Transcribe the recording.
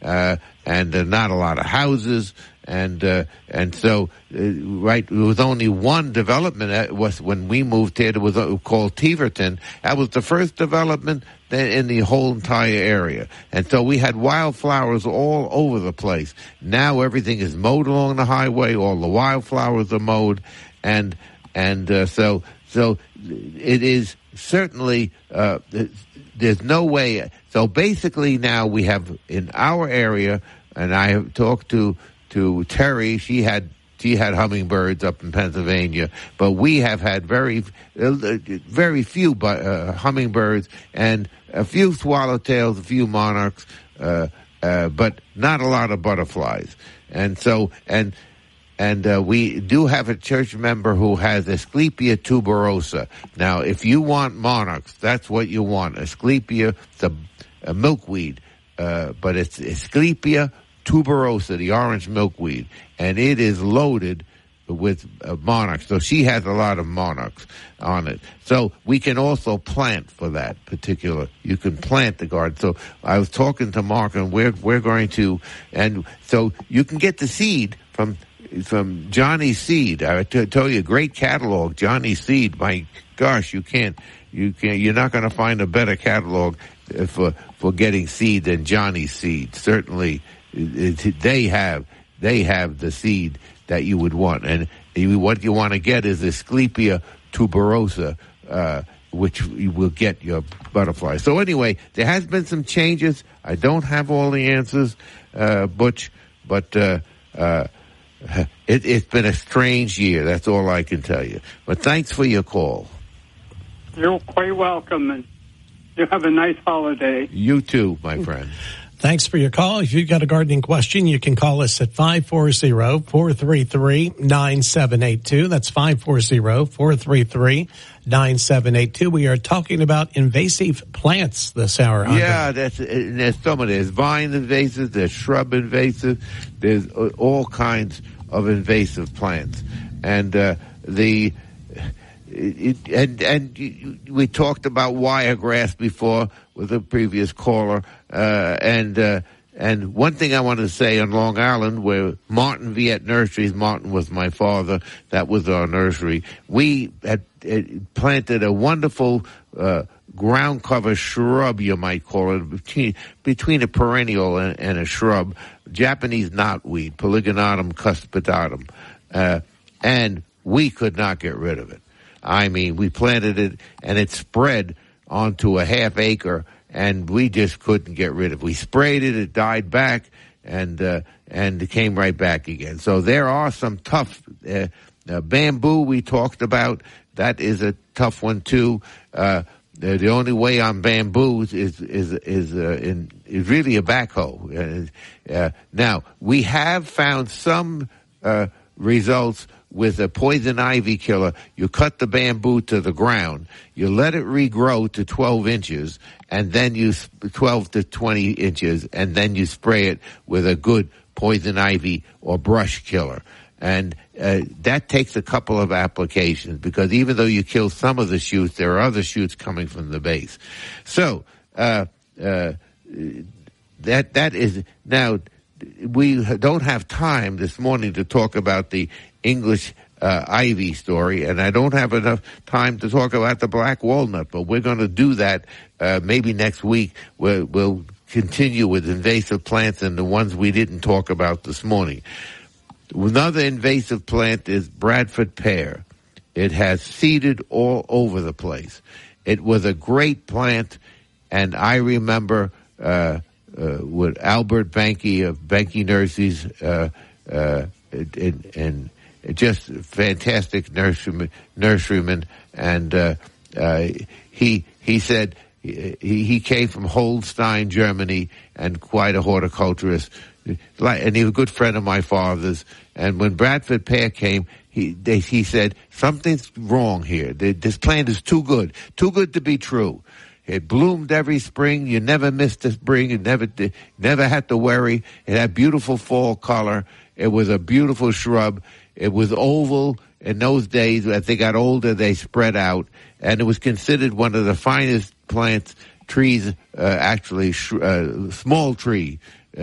and not a lot of houses. And so, right, there was only one development. Was when we moved here. It was called Teverton. That was the first development in the whole entire area. And so we had wildflowers all over the place. Now everything is mowed along the highway. All the wildflowers are mowed, and so it is certainly. There's no way. So basically, now we have in our area, and I have talked to Terry. She had hummingbirds up in Pennsylvania, but we have had very few hummingbirds and a few swallowtails, a few monarchs, but not a lot of butterflies. And so we do have a church member who has Asclepia tuberosa. Now, if you want monarchs, that's what you want. Asclepia, a milkweed, but it's Asclepia tuberosa, the orange milkweed, and it is loaded with monarchs. So she has a lot of monarchs on it. So we can also plant for that particular. You can plant the garden. So I was talking to Mark, and we're going to, and so you can get the seed from Johnny's Seed. I tell you, great catalog, Johnny's Seed. My gosh, you're not going to find a better catalog for getting seed than Johnny's Seed. Certainly. They have the seed that you would want, and what you want to get is Asclepia tuberosa, which you will get your butterfly. So anyway, there has been some changes. I don't have all the answers, Butch, but it's been a strange year. That's all I can tell you. But thanks for your call. You're quite welcome, and you have a nice holiday. You too, my friend. Thanks for your call. If you've got a gardening question, you can call us at 540-433-9782. That's 540-433-9782. We are talking about invasive plants this hour. Yeah, there's some of there's vine invasive, there's shrub invasive, there's all kinds of invasive plants, and we talked about wiregrass before with a previous caller, and one thing I want to say on Long Island, where Martin Viet Nurseries, Martin was my father, that was our nursery, we had planted a wonderful ground cover shrub, you might call it, between a perennial and a shrub, Japanese knotweed, Polygonatum cuspidatum, and we could not get rid of it. I mean, we planted it, and it spread onto a half acre, and we just couldn't get rid of it. We sprayed it, it died back, and it came right back again. So there are some tough bamboo we talked about. That is a tough one too. The only way on bamboos is really a backhoe. Now we have found some results with a poison ivy killer. You cut the bamboo to the ground, you let it regrow to 12 inches, and then 12 to 20 inches, and then you spray it with a good poison ivy or brush killer. And that takes a couple of applications, because even though you kill some of the shoots, there are other shoots coming from the base. So that is now. We don't have time this morning to talk about the English ivy story, and I don't have enough time to talk about the black walnut, but we're going to do that maybe next week. We'll continue with invasive plants and the ones we didn't talk about this morning. Another invasive plant is Bradford pear. It has seeded all over the place. It was a great plant, and I remember with Albert Banky of Banky Nurseries, and just fantastic nurseryman, and he said he came from Holstein, Germany, and quite a horticulturist, and he was a good friend of my father's. And when Bradford pear came, he said, something's wrong here. This plant is too good to be true. It bloomed every spring. You never missed a spring. You never had to worry. It had beautiful fall color. It was a beautiful shrub. It was oval. In those days, as they got older, they spread out, and it was considered one of the finest trees, actually, small tree,